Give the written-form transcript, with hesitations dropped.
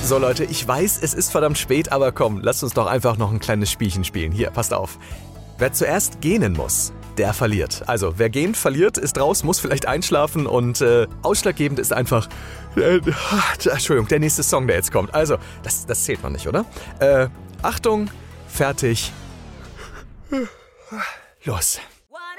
So Leute, ich weiß, es ist verdammt spät, aber komm, lasst uns doch einfach noch ein kleines Spielchen spielen. Hier, passt auf. Wer zuerst gähnen muss, der verliert. Also, wer gähnt, verliert, ist raus, muss vielleicht einschlafen und ausschlaggebend ist einfach... Entschuldigung, der nächste Song, der jetzt kommt. Also, das zählt noch nicht, oder? Achtung, fertig, los.